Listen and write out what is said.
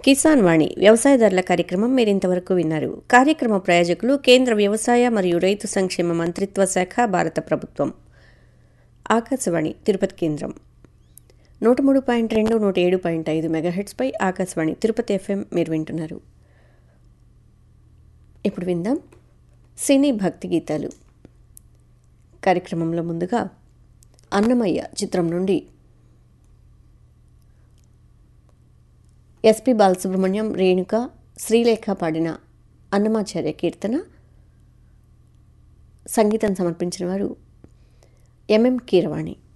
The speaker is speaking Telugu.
కిసాన్ వాణి వ్యవసాయదారుల కార్యక్రమం మీరింతవరకు విన్నారు. కార్యక్రమ ప్రాయోజకులు కేంద్ర వ్యవసాయ మరియు రైతు సంక్షేమ మంత్రిత్వ శాఖ, భారత ప్రభుత్వం. ఆకాశవాణి తిరుపతి కేంద్రం 103.2, 107.5 మెగాహెర్ట్జ్పై ఆకాశవాణి తిరుపతి ఎఫ్ఎం మీరు వింటున్నారు. ఇప్పుడు విందాం సినీ భక్తి గీతాలు. కార్యక్రమంలో ముందుగా అన్నమయ్య చిత్రం నుండి ఎస్పి బాలసుబ్రహ్మణ్యం, రేణుక, శ్రీలేఖ పాడిన అన్నమాచార్య కీర్తన. సంగీతం సమర్పించిన వారు ఎంఎం కీరవాణి.